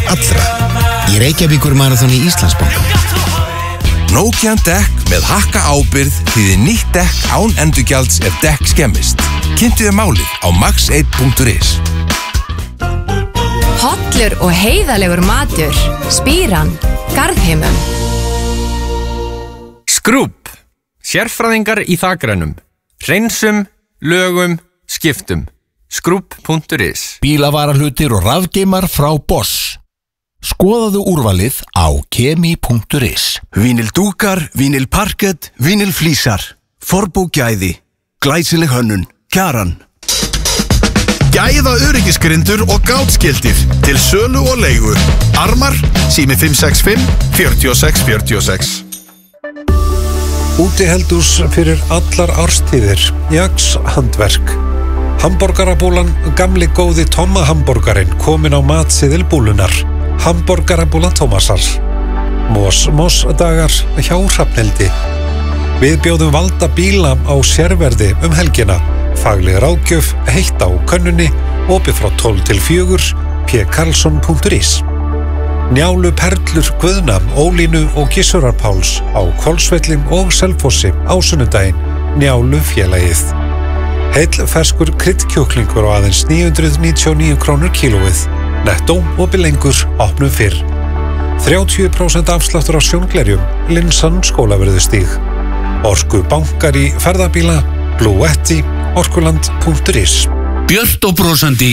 allra í Reykjavíkurmaraþoni Íslandsbanka. Nokian dekk með hakka ábyrgð þýðir nýtt dekk án endurgjalds ef dekk skemmist. Kynntu þér málið á max1.is. Hollur og heiðalegur matur. Spíran, Garðheimum. Skrúbb. Sérfræðingar í þakrænum. Hreinsum, lögum, skiptum. Skrúbb.is. Bílavarahlutir og rafgeimar frá Bosch. Skoðaðu úrvalið á kemi.is. Vínildúkar, vínilparkett, vínilflísar. Forbúgæði. Glæsileg hönnun. Kjaran. Gæða öryggisgrindur og gátskildir til sölu og leigu. Armar, sími 565 46 46. Útiheldús fyrir allar árstíðir. Jax handverk. Hamborgarabúlan, gamli góði Tomma hamborgarinn komin á matseðil búlunar. Hamborgarabúlan Tómasar. Mos dagar hjá Hrafnhildi. Við bjóðum valda bíla á sérverði helgina. Fagleg ráðgjöf, heitt á könnunni, opið frá 12 til 4, pkarlsson.is. Njálu perlur Guðna, Ólínu og Gissurar Páls á Hvolsvelli og Selfossi á sunnudaginn. Njálu félagið. Heill ferskur kryddkjúklingur á aðeins 999 krónur kílóið. Nettó og bilengur opnum fyrr. 30% afsláttur á sjónglerjum, Linsan Skólavörðustíg. Orku bankar í ferðabíla, Bluetti, orkuland.is. Björt og brósandi